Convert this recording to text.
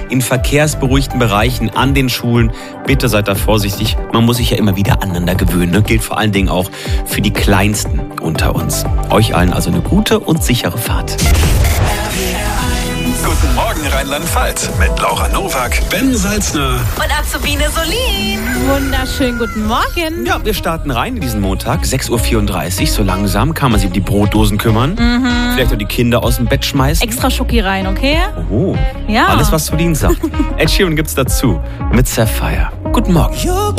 in verkehrsberuhigten Bereichen an den Schulen. Bitte seid da vorsichtig. Man muss sich ja immer wieder aneinander gewöhnen. Ne? Gilt vor allen Dingen auch für die Kleinsten unter uns. Euch allen also eine gute und sichere Fahrt. Guten Morgen Rheinland-Pfalz mit Laura Nowak, Ben Salzner und Azubine Solin. Wunderschönen guten Morgen. Ja, wir starten rein in diesen Montag, 6.34 Uhr. So langsam kann man sich um die Brotdosen kümmern. Vielleicht auch die Kinder aus dem Bett schmeißen. Extra Schoki rein, okay? Oh, Ja. Alles, was Solin sagt. Ed Sheeran gibt's dazu mit Sapphire. Guten Morgen.